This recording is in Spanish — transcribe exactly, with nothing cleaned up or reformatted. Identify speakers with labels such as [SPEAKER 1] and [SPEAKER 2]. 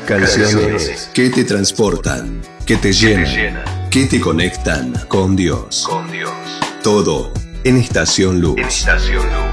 [SPEAKER 1] Canciones que te transportan, que te llenan, que te conectan con Dios.
[SPEAKER 2] Con Dios.
[SPEAKER 1] Todo en Estación Luz.
[SPEAKER 2] En Estación Luz.